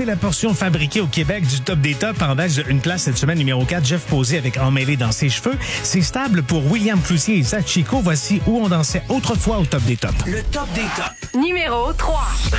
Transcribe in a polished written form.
C'est la portion fabriquée au Québec du Top des Tops. En baisse d'une place cette semaine, numéro 4, Jeff Posé avec Emmêlé dans ses cheveux. C'est stable pour William Cloutier et Sachiko. Voici où on dansait autrefois au Top des Tops. Le Top des Tops. Numéro 3.